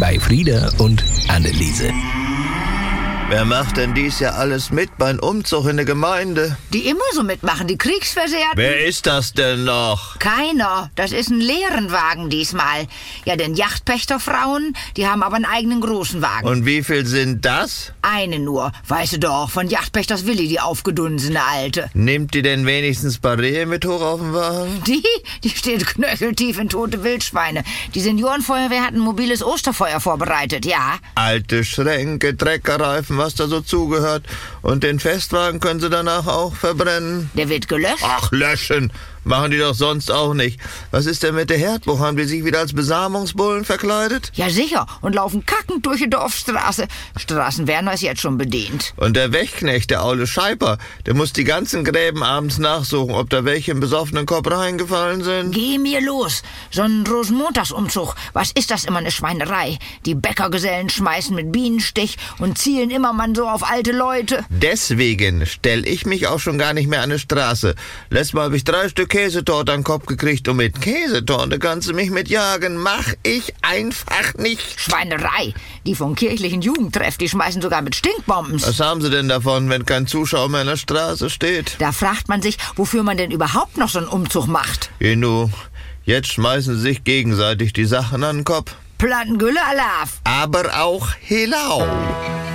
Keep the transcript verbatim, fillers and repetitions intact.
bei Frieda und Anneliese. Wer macht denn dies Jahr alles mit beim Umzug in der Gemeinde? Die immer so mitmachen, die Kriegsversehrten. Wer ist das denn noch? Keiner. Das ist ein leeren Wagen diesmal. Ja, denn Yachtpächterfrauen, die haben aber einen eigenen großen Wagen. Und wie viel sind das? Eine nur. Weißt du doch, von Yachtpächters Willi, die aufgedunsene Alte. Nimmt die denn wenigstens Barriere mit hoch auf den Wagen? Die? Die steht knöcheltief in tote Wildschweine. Die Seniorenfeuerwehr hat ein mobiles Osterfeuer vorbereitet, ja. Alte Schränke, Treckerreifen, was da so zugehört. Und den Festwagen können sie danach auch verbrennen. Der wird gelöscht. Ach, löschen. Machen die doch sonst auch nicht. Was ist denn mit der Herdbuch? Haben die sich wieder als Besamungsbullen verkleidet? Ja, sicher. Und laufen kackend durch die Dorfstraße. Straßenwärner ist jetzt schon bedient. Und der Wächtknecht, der aule Scheiper, der muss die ganzen Gräben abends nachsuchen, ob da welche im besoffenen Kopf reingefallen sind. Geh mir los. So ein Rosenmontagsumzug. Was ist das immer eine Schweinerei? Die Bäckergesellen schmeißen mit Bienenstich und zielen immer man so auf alte Leute. Deswegen stell ich mich auch schon gar nicht mehr an die Straße. Letztes Mal habe ich drei Stück Käsetorte an den Kopf gekriegt und mit Käsetorte kannst du mich mit jagen. Mach ich einfach nicht. Schweinerei. Die vom kirchlichen Jugendtreff, die schmeißen sogar mit Stinkbomben. Was haben sie denn davon, wenn kein Zuschauer mehr in der Straße steht? Da fragt man sich, wofür man denn überhaupt noch so einen Umzug macht. Genu, jetzt schmeißen sie sich gegenseitig die Sachen an den Kopf. Plattengülle Alaf. Aber auch Helau.